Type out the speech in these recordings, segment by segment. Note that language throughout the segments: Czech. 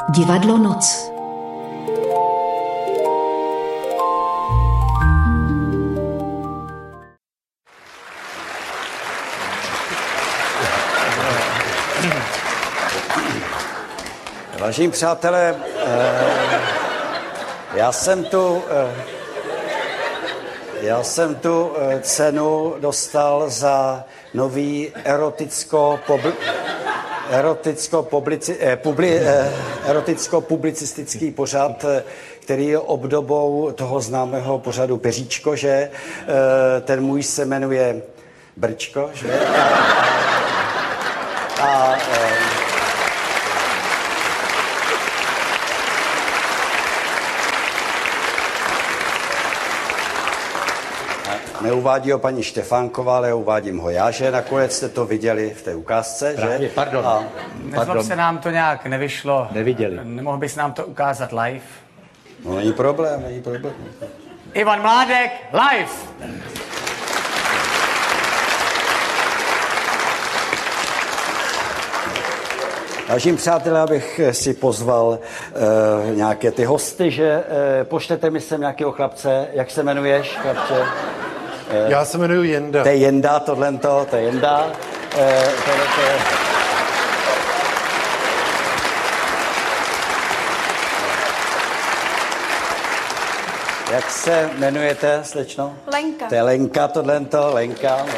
Divadlo Noc. Vážení přátelé, já jsem tu cenu dostal za nový eroticko-publicistický pořad, který je obdobou toho známého pořadu Peříčko, že? Ten muž se jmenuje Brčko, že? Neuvádí ho paní Štefánková, ale uvádím ho já, že nakonec jste to viděli v té ukázce, právě, že? Pardon. Nezlob se nám to nějak nevyšlo. Neviděli. Nemohl bys nám to ukázat live? No, není problém. Ivan Mládek, live! Vážení přátelé, abych si pozval nějaké ty hosty, že pošlete mi sem nějakého chlapce. Jak se jmenuješ, chlapče? Já se jmenuji Jenda. To je Jenda, to je Jenda. Jak se jmenujete, slečno? Lenka. To je Lenka, Lenka. No.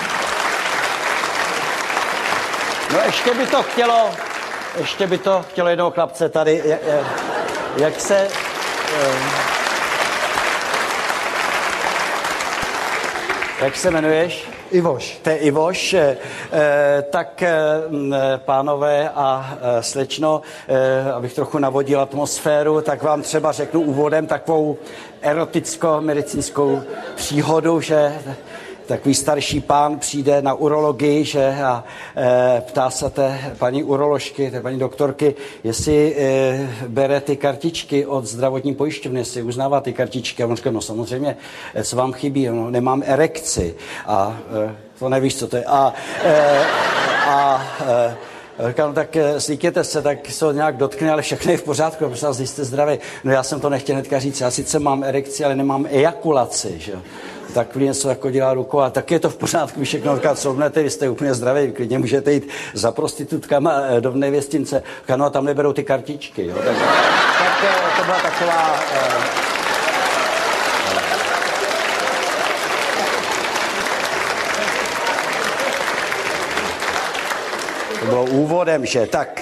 No ještě by to chtělo jednoho chlapce tady. Jak se... Jak se jmenuješ? Ivoš. To je Ivoš. Tak pánové a slečno, abych trochu navodil atmosféru, tak vám třeba řeknu úvodem takovou eroticko-medicínskou příhodu, že takový starší pán přijde na urologii, že, a ptá se té paní uroložky, té paní doktorky, jestli bere ty kartičky od zdravotní pojišťovny, jestli uznává ty kartičky. A on říká, no samozřejmě, co vám chybí? No, nemám erekci. A to nevíš, co to je. Říkám, no tak slíkněte se, tak se ho nějak dotkne, ale všechno je v pořádku, protože vás jste zdraví. No já jsem to nechtěl hnedka říct, já sice mám erekci, ale nemám ejakulaci, že? Tak něco jako dělá rukou, a tak je to v pořádku, všechno říká, co mnete, vy jste úplně zdraví, klidně můžete jít za prostitutkama do nevěstince. No a tam neberou ty kartičky, jo. Tak to byla taková... To bylo úvodem, že tak.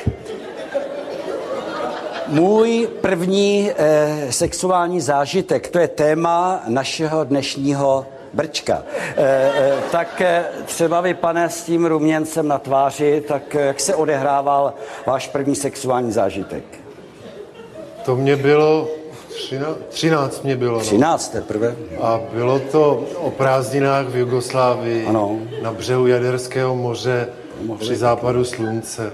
Můj první sexuální zážitek, to je téma našeho dnešního Brčka. Tak třeba vy, pane, s tím ruměncem na tváři, tak jak se odehrával váš první sexuální zážitek? To mě bylo 13 mě bylo. 13 teprve. A bylo to o prázdninách v Jugoslávii, ano. Na břehu Jaderského moře, při západu slunce.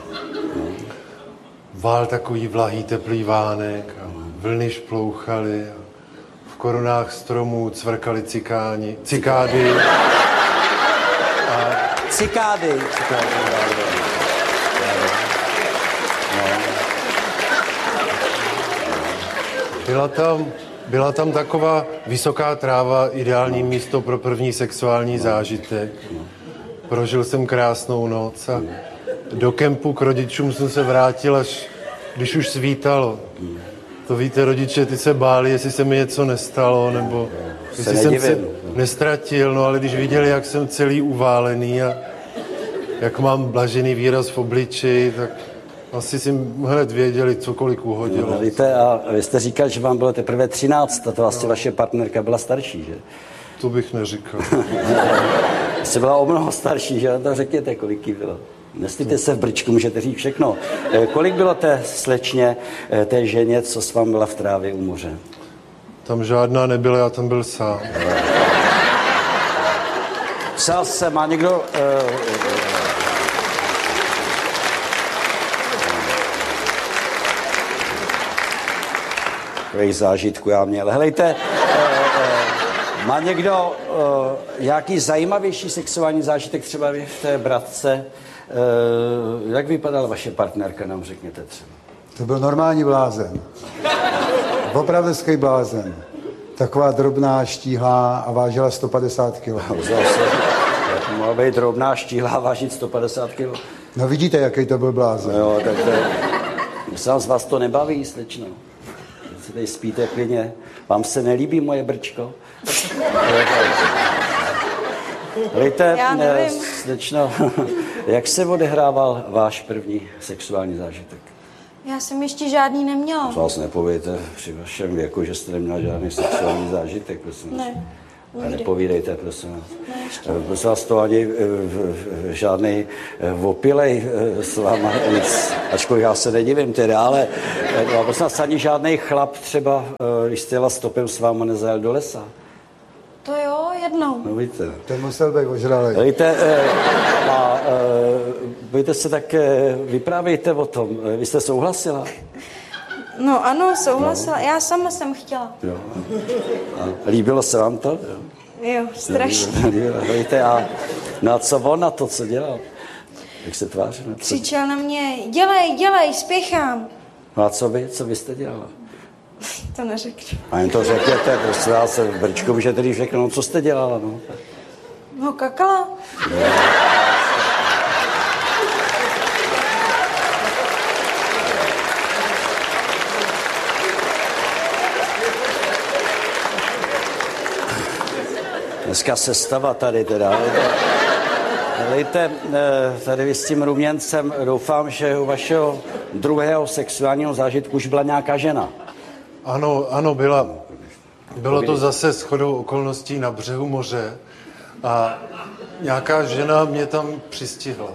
Vál takový vlahý, teplý vánek a vlny šplouchaly. V korunách stromů cvrkaly cikády. Cikády. Byla tam taková vysoká tráva, ideální místo pro první sexuální zážitek. Prožil jsem krásnou noc a do kempu k rodičům jsem se vrátil, až když už svítalo. To víte, rodiče, ty se báli, jestli se mi něco nestalo, nebo jestli jsem se nestratil, no ale když viděli, jak jsem celý uválený a jak mám blažený výraz v obličeji, tak asi si hned věděli, cokoliv uhodilo. No, víte, a vy jste říkal, že vám bylo teprve 13, a to vlastně vaše partnerka byla starší, že? To bych neříkal. Jste byla o mnoho starší, že? To řekněte, kolik jí bylo. Nestýte se v Brčku, můžete říct všechno. Kolik bylo té slečně, té ženě, co s vám byla v trávě u moře? Tam žádná nebyla, já tam byl sám. Psal se, má někdo... Takových zážitků já měl. Helejte, má někdo nějaký zajímavější sexuální zážitek třeba v té bratce? Jak vypadala vaše partnerka, nám řekněte třeba? To byl normální blázen. Opravdovský blázen. Taková drobná, štíhlá a vážila 150 kg. Mohla být drobná, štíhlá, vážit 150 kg. No vidíte, jaký to byl blázen. Jo, tak to je... Myslím, z vás to nebaví, slečno. Si tady spíte klidně. Vám se nelíbí moje brčko? Víte, slečno, jak se odehrával váš první sexuální zážitek? Já jsem ještě žádný neměla. To vás nepovějte při vašem věku, že jste neměla žádný sexuální zážitek, prosím. Ne. A nepovídejte, prosím vás. Ne, ještě. Prosím vás, to ani žádný opilej s váma nic, ačkoliv já se nedivím teda, ale prosím vás, ani žádný chlap třeba, když jste jela stopem s váma nezajel do lesa. To jo, jednou. No víte. Ten musel být ožralej. Víte, víte se tak, vyprávějte o tom. Vy jste souhlasila? No ano, souhlasila. Já sama jsem chtěla. Jo. A líbilo se vám to? Jo, strašně. Víte, no a co on na to, co dělal? Jak se tvářil? Křičel na mě, dělej, spěchám. No a co vy jste dělala? To neřeknu. A jen to řekněte, prostě já se v brčku můžete když řeknu, no co jste dělala, no? No kakala. Dneska sestava tady teda. Lejte, tady vy s tím ruměncem, doufám, že u vašeho druhého sexuálního zážitku už byla nějaká žena. Ano, byla. Bylo to zase shodou okolností na břehu moře a nějaká žena mě tam přistihla.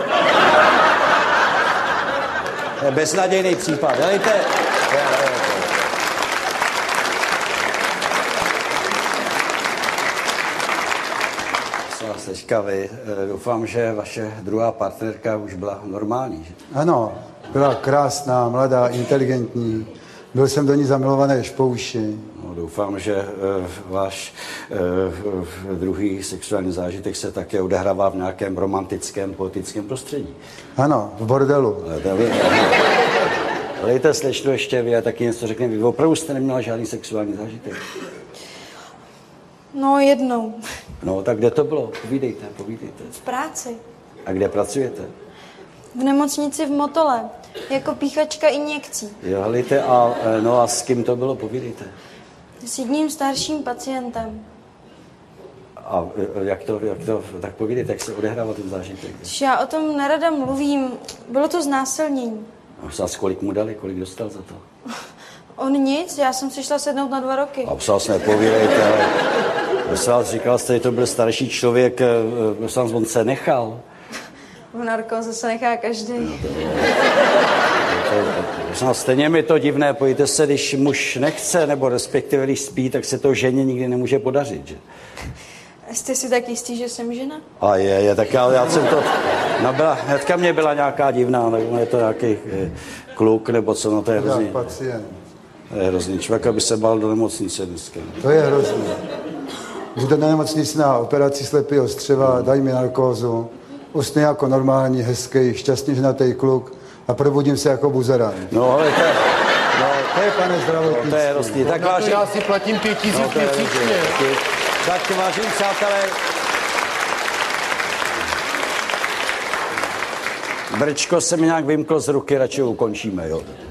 Beznadějný případ. Helejte. Teďka vy, doufám, že vaše druhá partnerka už byla normální, že? Ano, byla krásná, mladá, inteligentní. Byl jsem do ní zamilovaný až po uši. No, doufám, že váš druhý sexuální zážitek se také odehrává v nějakém romantickém, poetickém prostředí. Ano, v bordelu. Lejte, slečno, ještě vy a taky něco řekne. Vy opravdu jste neměla žádný sexuální zážitek? No jednou. No, tak kde to bylo? Povídejte. V práci. A kde pracujete? V nemocnici v Motole. Jako píchačka injekcí. Jo, helejte, a s kým to bylo? Povídejte. S jedním starším pacientem. A jak to, tak povídejte, jak se odehrával ten zážitek? Já o tom nerada mluvím. Bylo to znásilnění. A kolik mu dali, kolik dostal za to? On nic, já jsem si šla sednout na 2 roky. A psal se nepovídejte, ale říkal jste, že to byl starší člověk, on se nechal. V narkóze se nechá každý. Stejně mi to divné, pojďte se, když muž nechce, nebo respektive když spí, tak se to ženě nikdy nemůže podařit, že? Jste si tak jistý, že jsem žena? A tak já jsem to nabyla, hnedka mě byla nějaká divná, nebo je to nějaký kluk, nebo co, no to je hrozný. Pacient. To je hrozný, člověk, aby se bál do nemocnice dneska. To je hrozný. Jdu do nemocnice na operaci slepého střeva, dají mi narkózu, usnu jako normální, hezký, šťastně ženatý kluk a probudím se jako buzerant. No, ale to je, pane zdravotnictví. To je hrozný. Tak to já si platím 5 000 měsíčně. Tak vážení přátelé, brčko se mi nějak vymklo z ruky, radši ukončíme, jo.